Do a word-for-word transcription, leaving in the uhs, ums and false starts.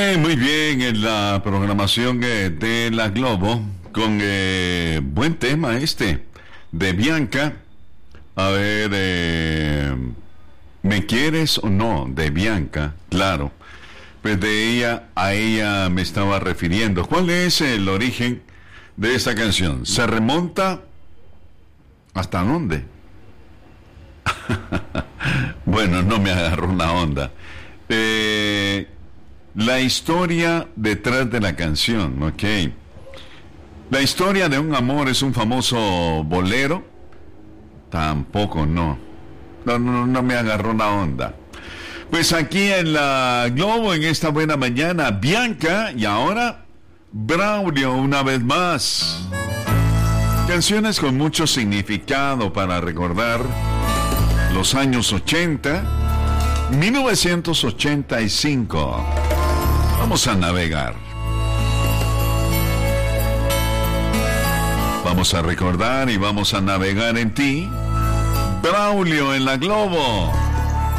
Eh, muy bien, en la programación eh, de la Globo, con eh, buen tema este, de Bianca. A ver, eh, ¿me quieres o no? De Bianca, claro. Pues de ella, a ella me estaba refiriendo. ¿Cuál es el origen de esta canción? ¿Se remonta hasta dónde? Bueno, no me agarró una onda. Eh... La historia detrás de la canción, ¿ok? La historia de un amor es un famoso bolero. Tampoco, no. No, no, no me agarró la onda. Pues aquí en la Globo, en esta buena mañana, Bianca y ahora Braulio una vez más. Canciones con mucho significado para recordar los años ochenta, mil novecientos ochenta y cinco. Vamos a navegar. Vamos a recordar y vamos a navegar en ti. Braulio en la Globo.